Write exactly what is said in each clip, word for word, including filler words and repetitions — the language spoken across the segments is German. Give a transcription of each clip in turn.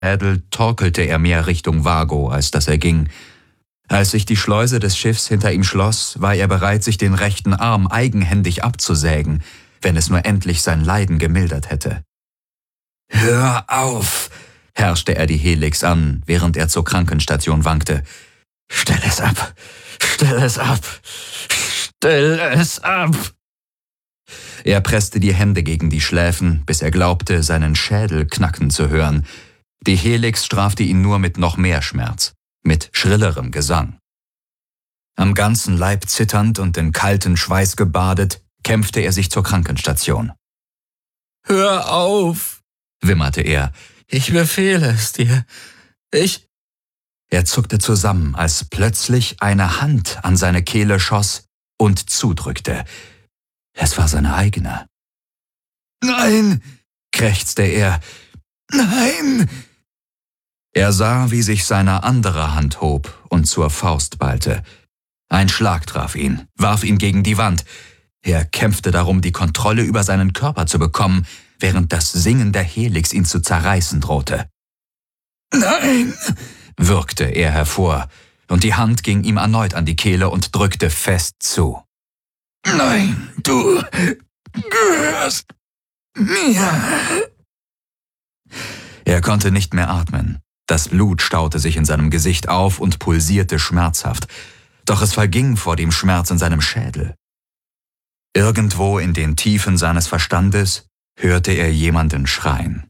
Schädel torkelte er mehr Richtung Vago, als dass er ging. Als sich die Schleuse des Schiffs hinter ihm schloss, war er bereit, sich den rechten Arm eigenhändig abzusägen, wenn es nur endlich sein Leiden gemildert hätte. »Hör auf«, herrschte er die Helix an, während er zur Krankenstation wankte. »Stell es ab, stell es ab, stell es ab!« Er presste die Hände gegen die Schläfen, bis er glaubte, seinen Schädel knacken zu hören. Die Helix strafte ihn nur mit noch mehr Schmerz, mit schrillerem Gesang. Am ganzen Leib zitternd und in kalten Schweiß gebadet, kämpfte er sich zur Krankenstation. »Hör auf«, wimmerte er. »Ich befehle es dir. Ich...« Er zuckte zusammen, als plötzlich eine Hand an seine Kehle schoss und zudrückte. Es war seine eigene. »Nein«, krächzte er. »Nein!« Er sah, wie sich seine andere Hand hob und zur Faust ballte. Ein Schlag traf ihn, warf ihn gegen die Wand. Er kämpfte darum, die Kontrolle über seinen Körper zu bekommen, während das Singen der Helix ihn zu zerreißen drohte. »Nein«, würgte er hervor, und die Hand ging ihm erneut an die Kehle und drückte fest zu. »Nein, du gehörst mir.« Er konnte nicht mehr atmen. Das Blut staute sich in seinem Gesicht auf und pulsierte schmerzhaft. Doch es verging vor dem Schmerz in seinem Schädel. Irgendwo in den Tiefen seines Verstandes hörte er jemanden schreien.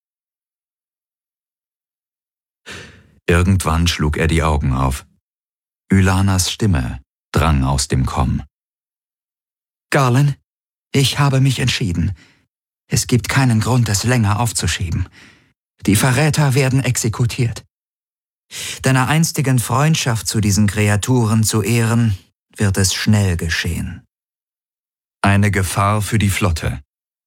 Irgendwann schlug er die Augen auf. Ylanas Stimme drang aus dem Komm. »Garland, ich habe mich entschieden. Es gibt keinen Grund, es länger aufzuschieben. Die Verräter werden exekutiert. Deiner einstigen Freundschaft zu diesen Kreaturen zu ehren, wird es schnell geschehen.« Eine Gefahr für die Flotte.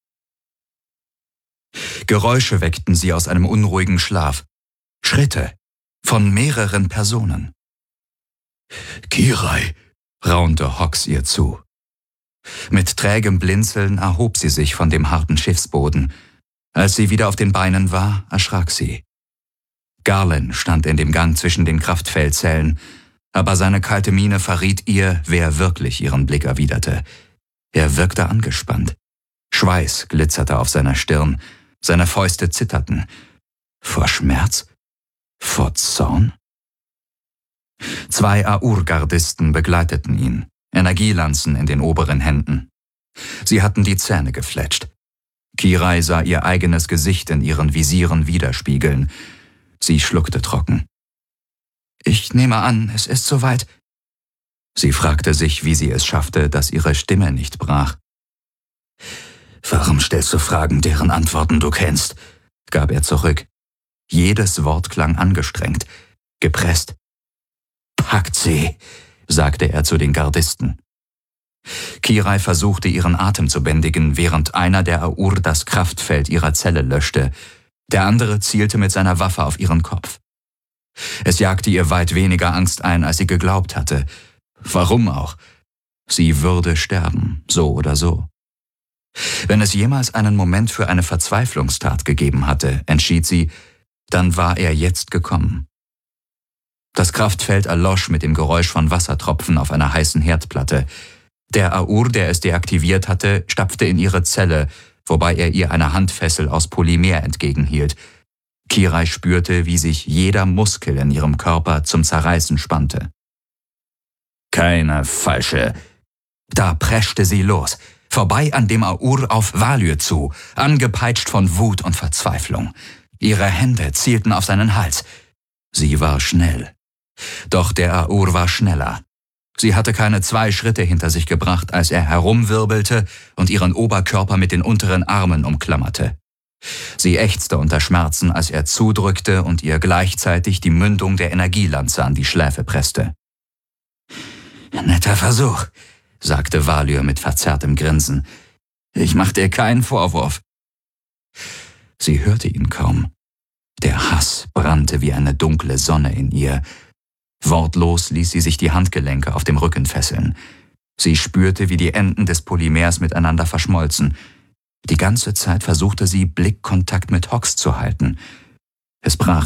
Geräusche weckten sie aus einem unruhigen Schlaf. Schritte von mehreren Personen. »Kirai«, raunte Hox ihr zu. Mit trägem Blinzeln erhob sie sich von dem harten Schiffsboden. Als sie wieder auf den Beinen war, erschrak sie. Garland stand in dem Gang zwischen den Kraftfeldzellen, aber seine kalte Miene verriet ihr, wer wirklich ihren Blick erwiderte. Er wirkte angespannt. Schweiß glitzerte auf seiner Stirn, seine Fäuste zitterten. Vor Schmerz? Vor Zorn? Zwei Aur-Gardisten begleiteten ihn, Energielanzen in den oberen Händen. Sie hatten die Zähne gefletscht. Kirai sah ihr eigenes Gesicht in ihren Visieren widerspiegeln. Sie schluckte trocken. »Ich nehme an, es ist soweit.« Sie fragte sich, wie sie es schaffte, dass ihre Stimme nicht brach. »Warum stellst du Fragen, deren Antworten du kennst?« gab er zurück. Jedes Wort klang angestrengt, gepresst. »Packt sie«, sagte er zu den Gardisten. Kirai versuchte, ihren Atem zu bändigen, während einer der Aur das Kraftfeld ihrer Zelle löschte. Der andere zielte mit seiner Waffe auf ihren Kopf. Es jagte ihr weit weniger Angst ein, als sie geglaubt hatte. Warum auch? Sie würde sterben, so oder so. Wenn es jemals einen Moment für eine Verzweiflungstat gegeben hatte, entschied sie, dann war er jetzt gekommen. Das Kraftfeld erlosch mit dem Geräusch von Wassertropfen auf einer heißen Herdplatte. Der Aur, der es deaktiviert hatte, stapfte in ihre Zelle, wobei er ihr eine Handfessel aus Polymer entgegenhielt. Kirai spürte, wie sich jeder Muskel in ihrem Körper zum Zerreißen spannte. »Keine falsche...« Da preschte sie los, vorbei an dem Aur auf Valyr zu, angepeitscht von Wut und Verzweiflung. Ihre Hände zielten auf seinen Hals. Sie war schnell. Doch der Aur war schneller. Sie hatte keine zwei Schritte hinter sich gebracht, als er herumwirbelte und ihren Oberkörper mit den unteren Armen umklammerte. Sie ächzte unter Schmerzen, als er zudrückte und ihr gleichzeitig die Mündung der Energielanze an die Schläfe presste. »Netter Versuch«, sagte Valyr mit verzerrtem Grinsen. »Ich mach dir keinen Vorwurf.« Sie hörte ihn kaum. Der Hass brannte wie eine dunkle Sonne in ihr. Wortlos ließ sie sich die Handgelenke auf dem Rücken fesseln. Sie spürte, wie die Enden des Polymers miteinander verschmolzen. Die ganze Zeit versuchte sie, Blickkontakt mit Hox zu halten. Es brach